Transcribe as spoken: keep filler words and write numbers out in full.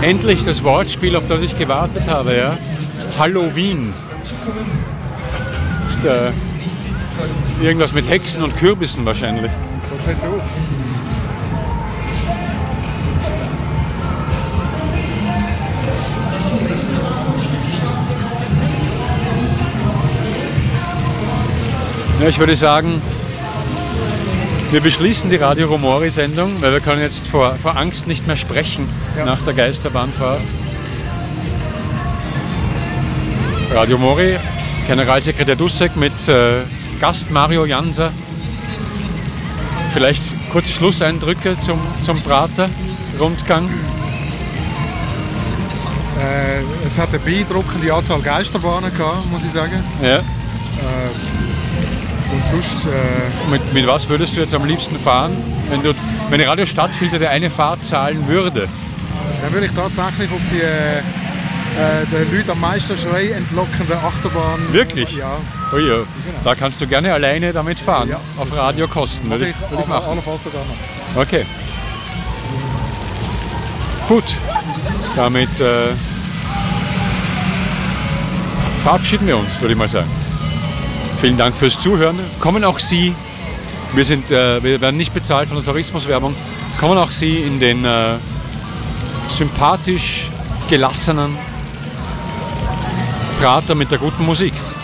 Endlich das Wortspiel, auf das ich gewartet habe, ja. Halloween. Ist äh, irgendwas mit Hexen und Kürbissen wahrscheinlich. So sieht's aus. Ja, ich würde sagen, wir beschließen die Radio Romori-Sendung, weil wir können jetzt vor, vor Angst nicht mehr sprechen ja. nach der Geisterbahnfahrt. Radio Mori, Generalsekretär Dussek mit äh, Gast Mario Janser. Vielleicht kurz Schlusseindrücke zum, zum Prater-Rundgang. Äh, es hat eine beeindruckende Anzahl Geisterbahnen gehabt, muss ich sagen. Ja. Äh, und sonst... Äh mit, mit was würdest du jetzt am liebsten fahren, wenn, du, wenn Radio Stadtfilter dir eine Fahrt zahlen würde? Dann würde ich tatsächlich auf die äh, den Leuten am meisten Schrei entlockende Achterbahn... Wirklich? Ja. Oh ja. Da kannst du gerne alleine damit fahren, ja. auf Radiokosten. Würde ich, würde ich machen. Allenfalls sogar noch. Okay. Gut. Damit äh, verabschieden wir uns, würde ich mal sagen. Vielen Dank fürs Zuhören. Kommen auch Sie, wir, sind, äh, wir werden nicht bezahlt von der Tourismuswerbung, kommen auch Sie in den äh, sympathisch gelassenen Prater mit der guten Musik.